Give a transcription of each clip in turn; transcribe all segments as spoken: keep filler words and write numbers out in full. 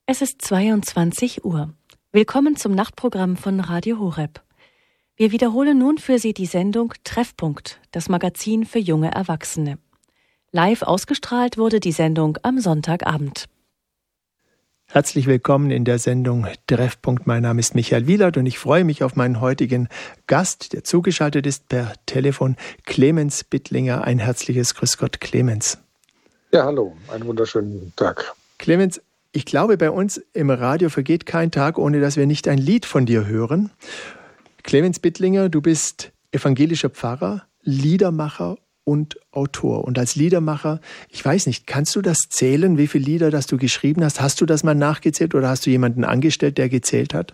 Es ist zweiundzwanzig Uhr. Willkommen zum Nachtprogramm von Radio Horeb. Wir wiederholen nun für Sie die Sendung Treffpunkt, das Magazin für junge Erwachsene. Live ausgestrahlt wurde die Sendung am Sonntagabend. Herzlich willkommen in der Sendung Treffpunkt. Mein Name ist Michael Wielert und ich freue mich auf meinen heutigen Gast, der zugeschaltet ist per Telefon, Clemens Bittlinger. Ein herzliches Grüß Gott, Clemens. Ja, hallo, einen wunderschönen Tag. Clemens, ich glaube, bei uns im Radio vergeht kein Tag, ohne dass wir nicht ein Lied von dir hören. Clemens Bittlinger, du bist evangelischer Pfarrer, Liedermacher und Autor. Und als Liedermacher, ich weiß nicht, kannst du das zählen, wie viele Lieder, das du geschrieben hast? Hast du das mal nachgezählt oder hast du jemanden angestellt, der gezählt hat?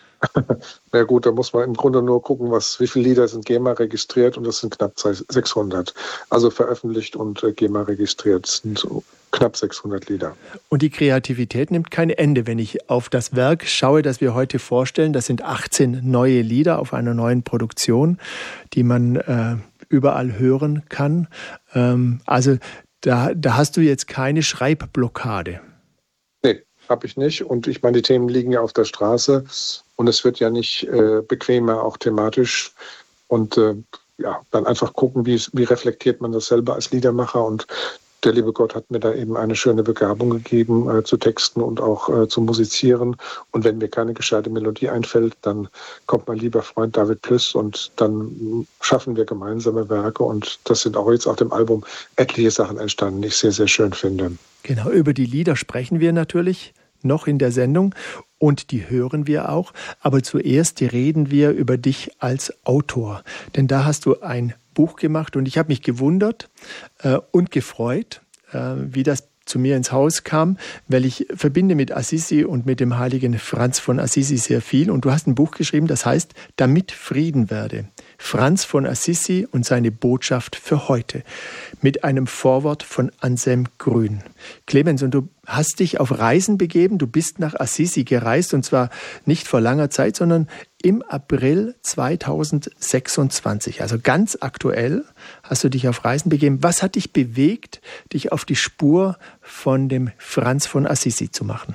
Na gut, da muss man im Grunde nur gucken, was, wie viele Lieder sind GEMA registriert, und das sind knapp sechshundert. Also veröffentlicht und äh, GEMA registriert sind so knapp sechshundert Lieder. Und die Kreativität nimmt kein Ende. Wenn ich auf das Werk schaue, das wir heute vorstellen, das sind achtzehn neue Lieder auf einer neuen Produktion, die man äh, überall hören kann. Ähm, also da, da hast du jetzt keine Schreibblockade. Nee, habe ich nicht. Und ich meine, die Themen liegen ja auf der Straße und es wird ja nicht äh, bequemer, auch thematisch. Und äh, ja, dann einfach gucken, wie, wie reflektiert man das selber als Liedermacher. Und der liebe Gott hat mir da eben eine schöne Begabung gegeben, äh, zu texten und auch äh, zu musizieren. Und wenn mir keine gescheite Melodie einfällt, dann kommt mein lieber Freund David Plüss und dann schaffen wir gemeinsame Werke. Und das sind auch jetzt auf dem Album etliche Sachen entstanden, die ich sehr, sehr schön finde. Genau, über die Lieder sprechen wir natürlich noch in der Sendung und die hören wir auch. Aber zuerst reden wir über dich als Autor. Denn da hast du ein Buch gemacht und ich habe mich gewundert äh, und gefreut, äh, wie das zu mir ins Haus kam, weil ich verbinde mit Assisi und mit dem heiligen Franz von Assisi sehr viel. Und du hast ein Buch geschrieben, das heißt, damit Frieden werde. Franz von Assisi und seine Botschaft für heute. Mit einem Vorwort von Anselm Grün. Clemens, und du hast dich auf Reisen begeben. Du bist nach Assisi gereist und zwar nicht vor langer Zeit, sondern im April zweitausendsechsundzwanzig. Also ganz aktuell hast du dich auf Reisen begeben. Was hat dich bewegt, dich auf die Spur von dem Franz von Assisi zu machen?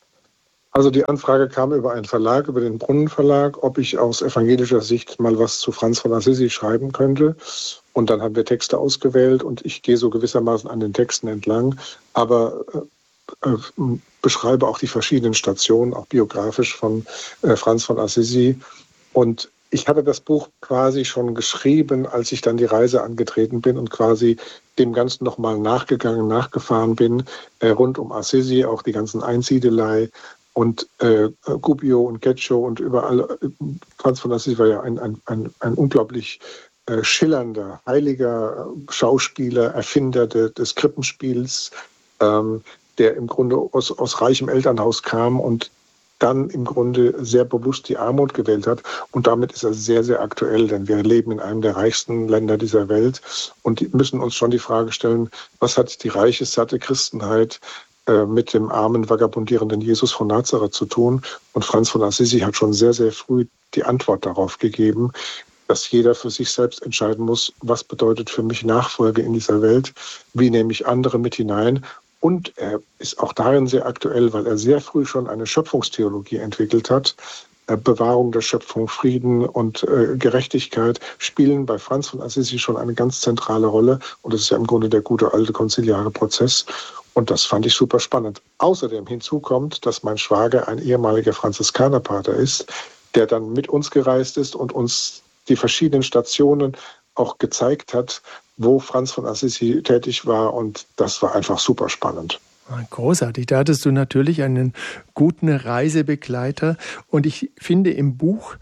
Also die Anfrage kam über einen Verlag, über den Brunnenverlag, ob ich aus evangelischer Sicht mal was zu Franz von Assisi schreiben könnte. Und dann haben wir Texte ausgewählt und ich gehe so gewissermaßen an den Texten entlang, aber äh, äh, beschreibe auch die verschiedenen Stationen, auch biografisch von äh, Franz von Assisi. Und ich hatte das Buch quasi schon geschrieben, als ich dann die Reise angetreten bin und quasi dem Ganzen nochmal nachgegangen, nachgefahren bin, äh, rund um Assisi, auch die ganzen Einsiedelei. Und äh, Gubbio und Geccio und überall, äh, Franz von Assisi war ja ein, ein, ein, ein unglaublich äh, schillernder, heiliger Schauspieler, Erfinder de, des Krippenspiels, ähm, der im Grunde aus, aus reichem Elternhaus kam und dann im Grunde sehr bewusst die Armut gewählt hat. Und damit ist er sehr, sehr aktuell, denn wir leben in einem der reichsten Länder dieser Welt und müssen uns schon die Frage stellen, was hat die reiche, satte Christenheit mit dem armen, vagabundierenden Jesus von Nazareth zu tun. Und Franz von Assisi hat schon sehr, sehr früh die Antwort darauf gegeben, dass jeder für sich selbst entscheiden muss, was bedeutet für mich Nachfolge in dieser Welt, wie nehme ich andere mit hinein. Und er ist auch darin sehr aktuell, weil er sehr früh schon eine Schöpfungstheologie entwickelt hat. Bewahrung der Schöpfung, Frieden und äh, Gerechtigkeit spielen bei Franz von Assisi schon eine ganz zentrale Rolle. Und das ist ja im Grunde der gute alte konziliare Prozess. Und das fand ich super spannend. Außerdem hinzu kommt, dass mein Schwager ein ehemaliger Franziskanerpater ist, der dann mit uns gereist ist und uns die verschiedenen Stationen auch gezeigt hat, wo Franz von Assisi tätig war. Und das war einfach super spannend. Großartig, da hattest du natürlich einen guten Reisebegleiter. Und ich finde im Buch,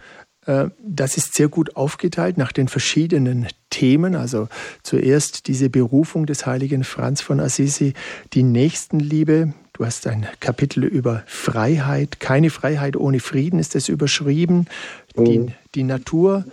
das ist sehr gut aufgeteilt nach den verschiedenen Themen. Also zuerst diese Berufung des heiligen Franz von Assisi, die Nächstenliebe. Du hast ein Kapitel über Freiheit. Keine Freiheit ohne Frieden ist es überschrieben. Mhm. Die, die Natur,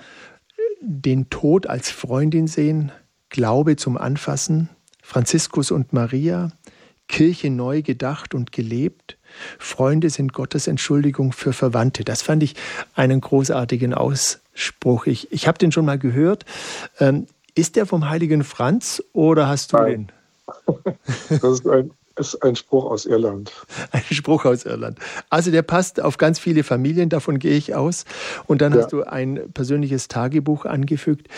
den Tod als Freundin sehen, Glaube zum Anfassen, Franziskus und Maria, Kirche neu gedacht und gelebt. Freunde sind Gottes Entschuldigung für Verwandte. Das fand ich einen großartigen Ausspruch. Ich, ich habe den schon mal gehört. Ähm, ist der vom heiligen Franz oder hast du Nein. den? Das ist ein, ist ein Spruch aus Irland. Ein Spruch aus Irland. Also der passt auf ganz viele Familien, davon gehe ich aus. Und dann ja. hast du ein persönliches Tagebuch angefügt.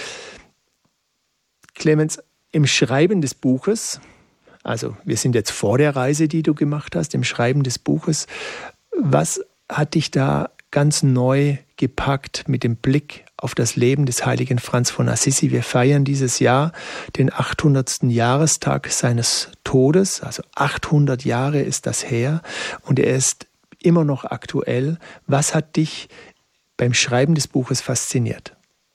Clemens, im Schreiben des Buches, also wir sind jetzt vor der Reise, die du gemacht hast, im Schreiben des Buches, was hat dich da ganz neu gepackt mit dem Blick auf das Leben des heiligen Franz von Assisi? Wir feiern dieses Jahr den achthundertsten Jahrestag seines Todes, also achthundert Jahre ist das her und er ist immer noch aktuell. Was hat dich beim Schreiben des Buches fasziniert?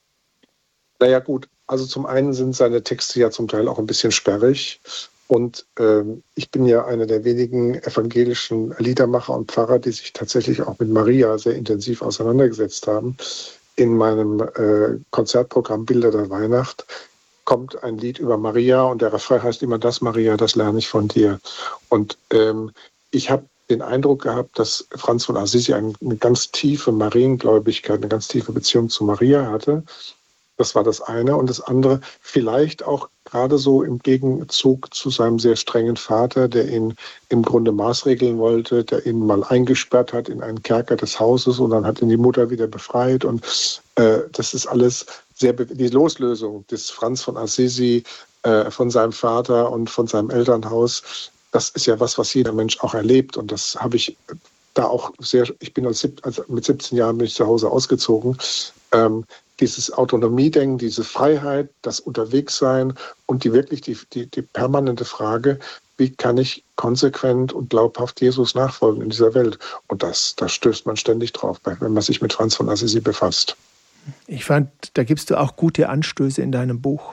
Naja gut, also zum einen sind seine Texte ja zum Teil auch ein bisschen sperrig. Und ähm, ich bin ja einer der wenigen evangelischen Liedermacher und Pfarrer, die sich tatsächlich auch mit Maria sehr intensiv auseinandergesetzt haben. In meinem äh, Konzertprogramm Bilder der Weihnacht kommt ein Lied über Maria und der Refrain heißt immer, das Maria, das lerne ich von dir. Und ähm, ich habe den Eindruck gehabt, dass Franz von Assisi eine ganz tiefe Mariengläubigkeit, eine ganz tiefe Beziehung zu Maria hatte. Das war das eine. Und das andere, vielleicht auch gerade so im Gegenzug zu seinem sehr strengen Vater, der ihn im Grunde maßregeln wollte, der ihn mal eingesperrt hat in einen Kerker des Hauses und dann hat ihn die Mutter wieder befreit. Und äh, das ist alles sehr, be- die Loslösung des Franz von Assisi äh, von seinem Vater und von seinem Elternhaus, das ist ja was, was jeder Mensch auch erlebt. Und das habe ich da auch sehr, ich bin als, also mit siebzehn Jahren bin ich zu Hause ausgezogen. Ähm, dieses Autonomiedenken, diese Freiheit, das Unterwegssein und die wirklich die, die, die permanente Frage, wie kann ich konsequent und glaubhaft Jesus nachfolgen in dieser Welt? Und das, da stößt man ständig drauf, wenn man sich mit Franz von Assisi befasst. Ich fand, da gibst du auch gute Anstöße in deinem Buch,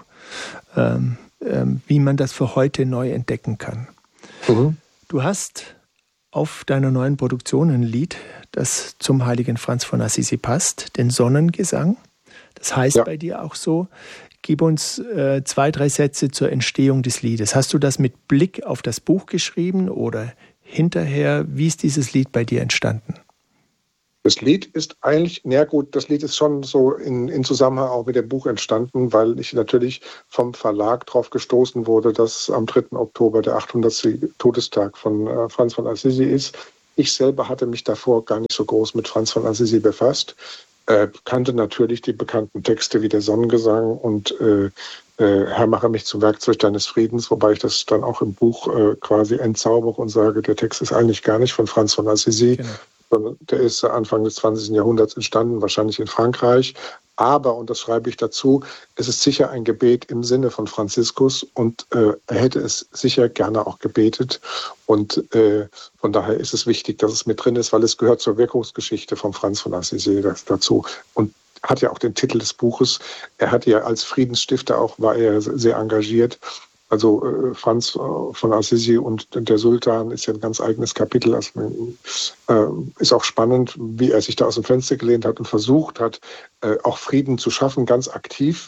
ähm, ähm, wie man das für heute neu entdecken kann. Mhm. Du hast auf deiner neuen Produktion ein Lied, das zum heiligen Franz von Assisi passt, den Sonnengesang. Das heißt ja. bei dir auch so. Gib uns äh, zwei, drei Sätze zur Entstehung des Liedes. Hast du das mit Blick auf das Buch geschrieben oder hinterher? Wie ist dieses Lied bei dir entstanden? Das Lied ist eigentlich, na gut, das Lied ist schon so in, in Zusammenhang auch mit dem Buch entstanden, weil ich natürlich vom Verlag darauf gestoßen wurde, dass am dritten Oktober der achthundertste Todestag von äh, Franz von Assisi ist. Ich selber hatte mich davor gar nicht so groß mit Franz von Assisi befasst. Äh, kannte natürlich die bekannten Texte wie der Sonnengesang und äh, äh, Herr, mache mich zum Werkzeug deines Friedens, wobei ich das dann auch im Buch äh, quasi entzaubere und sage, der Text ist eigentlich gar nicht von Franz von Assisi, genau. sondern der ist Anfang des zwanzigsten Jahrhunderts entstanden, wahrscheinlich in Frankreich. Aber, und das schreibe ich dazu, es ist sicher ein Gebet im Sinne von Franziskus und äh, er hätte es sicher gerne auch gebetet. Und äh, von daher ist es wichtig, dass es mit drin ist, weil es gehört zur Wirkungsgeschichte von Franz von Assisi dazu. Und hat ja auch den Titel des Buches. Er hat ja als Friedensstifter auch, war er sehr engagiert. Also äh, Franz äh, von Assisi und der Sultan ist ja ein ganz eigenes Kapitel. Also, äh, ist auch spannend, wie er sich da aus dem Fenster gelehnt hat und versucht hat, äh, auch Frieden zu schaffen, ganz aktiv.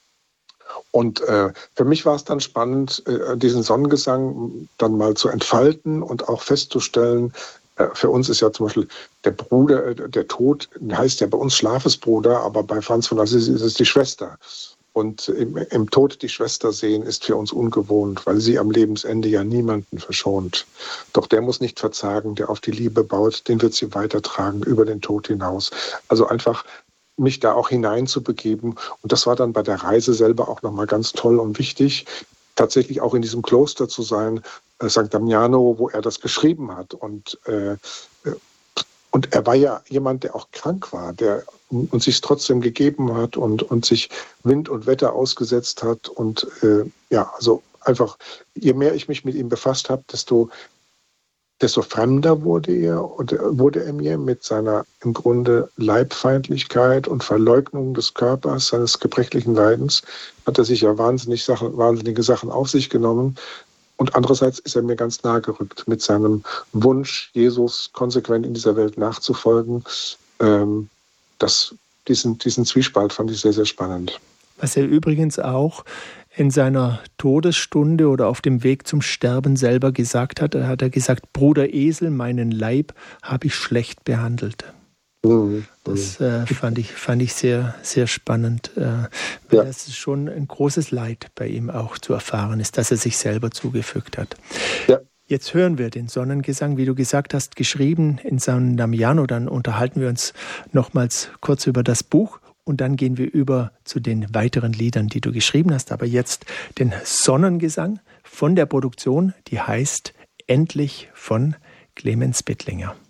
Und äh, für mich war es dann spannend, äh, diesen Sonnengesang dann mal zu entfalten und auch festzustellen, äh, für uns ist ja zum Beispiel der Bruder, äh, der Tod heißt ja bei uns Schlafesbruder, aber bei Franz von Assisi ist es die Schwester. Und im, im Tod die Schwester sehen, ist für uns ungewohnt, weil sie am Lebensende ja niemanden verschont. Doch der muss nicht verzagen, der auf die Liebe baut, den wird sie weitertragen über den Tod hinaus. Also einfach mich da auch hineinzubegeben. Und das war dann bei der Reise selber auch nochmal ganz toll und wichtig, tatsächlich auch in diesem Kloster zu sein, äh, Sankt Damiano, wo er das geschrieben hat. Und äh, Und er war ja jemand, der auch krank war, der und sich trotzdem gegeben hat und, und sich Wind und Wetter ausgesetzt hat. Und äh, ja, also einfach, je mehr ich mich mit ihm befasst habe, desto, desto fremder wurde er und wurde er mir mit seiner im Grunde Leibfeindlichkeit und Verleugnung des Körpers, seines gebrechlichen Leidens, hat er sich ja wahnsinnig Sachen, wahnsinnige Sachen auf sich genommen. Und andererseits ist er mir ganz nahe gerückt mit seinem Wunsch, Jesus konsequent in dieser Welt nachzufolgen. Ähm, das, diesen, diesen Zwiespalt fand ich sehr, sehr spannend. Was er übrigens auch in seiner Todesstunde oder auf dem Weg zum Sterben selber gesagt hat, da hat er gesagt, Bruder Esel, meinen Leib habe ich schlecht behandelt. Das äh, fand ich, fand ich sehr, sehr spannend. Äh, weil ja. Es schon ein großes Leid bei ihm auch zu erfahren ist, dass er sich selber zugefügt hat. Ja. Jetzt hören wir den Sonnengesang, wie du gesagt hast, geschrieben in San Damiano. Dann unterhalten wir uns nochmals kurz über das Buch und dann gehen wir über zu den weiteren Liedern, die du geschrieben hast. Aber jetzt den Sonnengesang von der Produktion, die heißt Endlich von Clemens Bittlinger.